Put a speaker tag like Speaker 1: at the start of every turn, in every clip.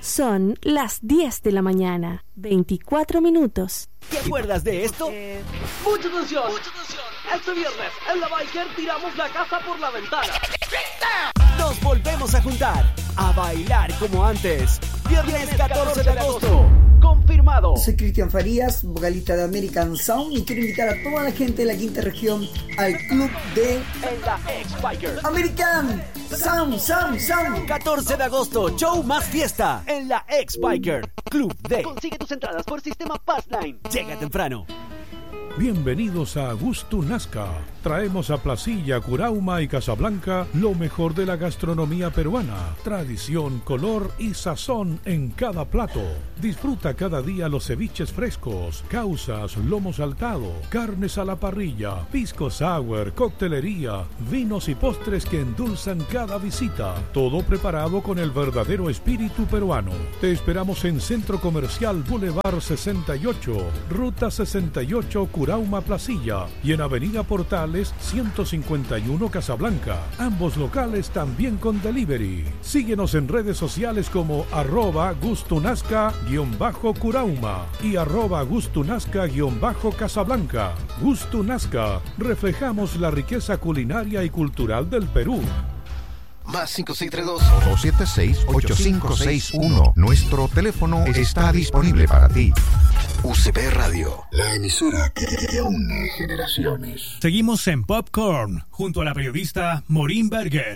Speaker 1: Son las 10 de la mañana, 24 minutos.
Speaker 2: ¿Te acuerdas de esto?
Speaker 3: ¡Mucha atención! Este viernes en la Biker tiramos la casa por la ventana.
Speaker 2: Nos volvemos a juntar, a bailar como antes. Viernes 14 de agosto.
Speaker 3: Confirmado.
Speaker 4: Soy Cristian Farías, vocalista de American Sound, y quiero invitar a toda la gente de la quinta región al club de
Speaker 3: En la X-Biker.
Speaker 4: American Sound.
Speaker 2: 14 de agosto, show más fiesta en la X-Biker. Club D.
Speaker 3: Consigue tus entradas por sistema Passline.
Speaker 2: Llega temprano.
Speaker 5: Bienvenidos a Gusto Nazca. Traemos a Placilla, Curauma y Casablanca lo mejor de la gastronomía peruana. Tradición, color y sazón en cada plato. Disfruta cada día los ceviches frescos, causas, lomo saltado, carnes a la parrilla, pisco sour, coctelería, vinos y postres que endulzan cada visita. Todo preparado con el verdadero espíritu peruano. Te esperamos en Centro Comercial Boulevard 68, Ruta 68, Curauma, Placilla, y en Avenida Portales 151, Casablanca. Ambos locales también con delivery. Síguenos en redes sociales como @gustunazca_Curauma y @gustunazca_Casablanca. Gusto Nazca, reflejamos la riqueza culinaria y cultural del Perú.
Speaker 6: Más 5632-276-8561. Nuestro teléfono está disponible para ti. UCB Radio, la emisora que une generaciones.
Speaker 7: Seguimos en Popcorn, junto a la periodista Maureen Berger.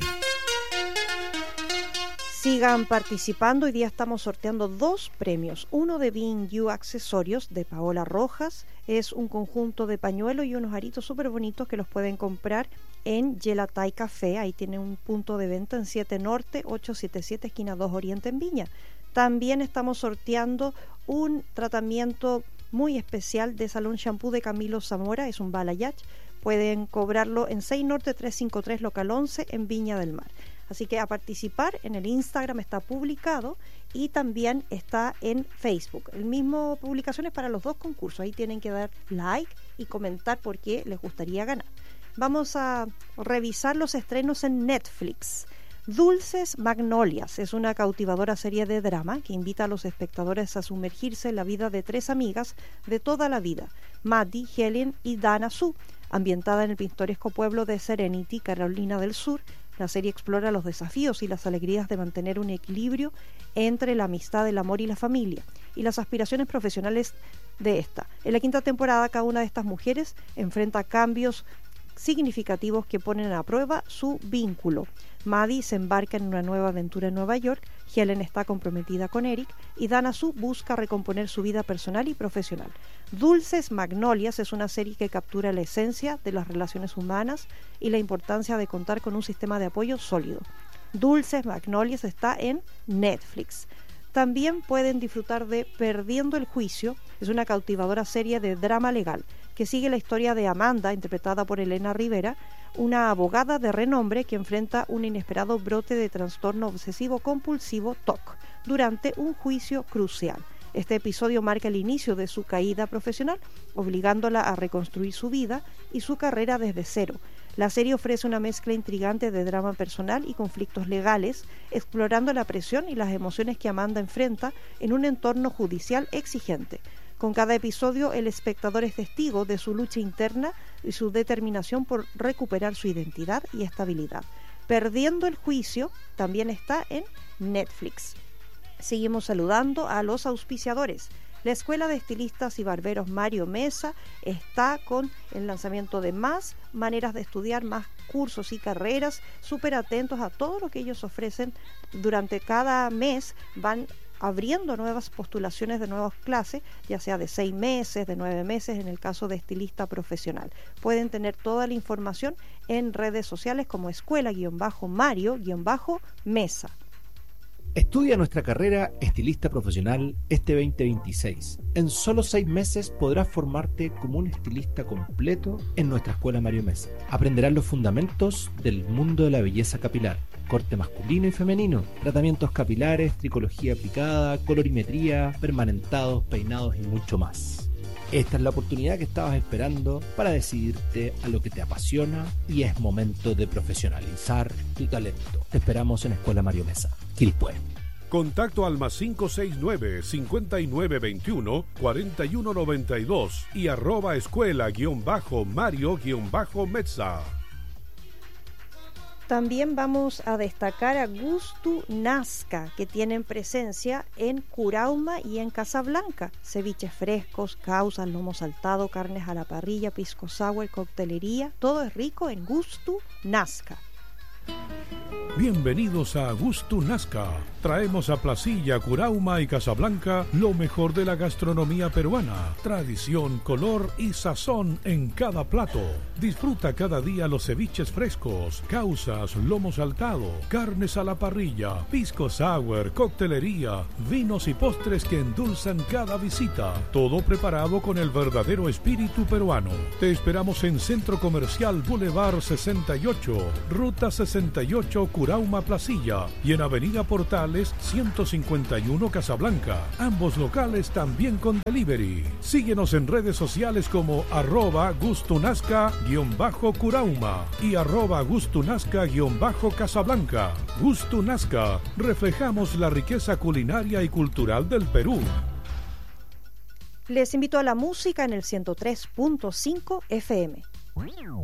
Speaker 8: Sigan participando. Hoy día estamos sorteando 2 premios. Uno de B&U Accesorios de Paola Rojas. Es un conjunto de pañuelo y unos aritos súper bonitos que los pueden comprar en Gelatay Café. Ahí tienen un punto de venta en 7 Norte, 877 esquina 2 Oriente en Viña. También estamos sorteando un tratamiento muy especial de Salón Shampoo de Camilo Zamora. Es un balayage. Pueden cobrarlo en 6 Norte 353 local 11 en Viña del Mar. Así que a participar, en el Instagram está publicado y también está en Facebook. El mismo publicaciones para los 2 concursos. Ahí tienen que dar like y comentar por qué les gustaría ganar. Vamos a revisar los estrenos en Netflix. Dulces Magnolias es una cautivadora serie de drama que invita a los espectadores a sumergirse en la vida de 3 amigas de toda la vida, Maddie, Helen y Dana Sue. Ambientada en el pintoresco pueblo de Serenity, Carolina del Sur, la serie explora los desafíos y las alegrías de mantener un equilibrio entre la amistad, el amor y la familia, y las aspiraciones profesionales de esta. En la 5ª temporada, cada una de estas mujeres enfrenta cambios significativos que ponen a prueba su vínculo. Maddie se embarca en una nueva aventura en Nueva York, Helen está comprometida con Eric y Dana Sue busca recomponer su vida personal y profesional. Dulces Magnolias es una serie que captura la esencia de las relaciones humanas y la importancia de contar con un sistema de apoyo sólido. Dulces Magnolias está en Netflix. También pueden disfrutar de Perdiendo el Juicio, es una cautivadora serie de drama legal que sigue la historia de Amanda, interpretada por Elena Rivera, una abogada de renombre que enfrenta un inesperado brote de trastorno obsesivo compulsivo TOC durante un juicio crucial. Este episodio marca el inicio de su caída profesional, obligándola a reconstruir su vida y su carrera desde cero. La serie ofrece una mezcla intrigante de drama personal y conflictos legales, explorando la presión y las emociones que Amanda enfrenta en un entorno judicial exigente. Con cada episodio, el espectador es testigo de su lucha interna y su determinación por recuperar su identidad y estabilidad. Perdiendo el Juicio también está en Netflix. Seguimos saludando a los auspiciadores. La Escuela de Estilistas y Barberos Mario Mesa está con el lanzamiento de más maneras de estudiar, más cursos y carreras. Súper atentos a todo lo que ellos ofrecen. Durante cada mes van abriendo nuevas postulaciones de nuevas clases, ya sea de 6 meses, de 9 meses, en el caso de estilista profesional. Pueden tener toda la información en redes sociales como escuela-mario-mesa.
Speaker 9: Estudia nuestra carrera estilista profesional este 2026. En solo 6 meses podrás formarte como un estilista completo en nuestra escuela Mario Mesa. Aprenderás los fundamentos del mundo de la belleza capilar, corte masculino y femenino, tratamientos capilares, tricología aplicada, colorimetría, permanentados, peinados y mucho más. Esta es la oportunidad que estabas esperando para decidirte a lo que te apasiona y es momento de profesionalizar tu talento. Te esperamos en Escuela Mario Mesa. Quilpué.
Speaker 5: Contacto al +569 5921 4192 y @escuela_Mario_Metza.
Speaker 8: También vamos a destacar a Gusto Nazca, que tienen presencia en Curauma y en Casablanca. Ceviches frescos, causas, lomo saltado, carnes a la parrilla, pisco sour, coctelería. Todo es rico en Gusto Nazca.
Speaker 5: Bienvenidos a Gusto Nazca. Traemos a Placilla, Curauma y Casablanca lo mejor de la gastronomía peruana. Tradición, color y sazón en cada plato. Disfruta cada día los ceviches frescos, causas, lomo saltado, carnes a la parrilla, pisco sour, coctelería, vinos y postres que endulzan cada visita. Todo preparado con el verdadero espíritu peruano. Te esperamos en Centro Comercial Boulevard 68, Ruta 68, Curauma, Placilla, y en Avenida Portales 151, Casablanca. Ambos locales también con delivery. Síguenos en redes sociales como @gustunazca_Curauma y @gustunazca_Casablanca. Gusto Nazca, reflejamos la riqueza culinaria y cultural del Perú.
Speaker 8: Les invito a la música en el 103.5 FM.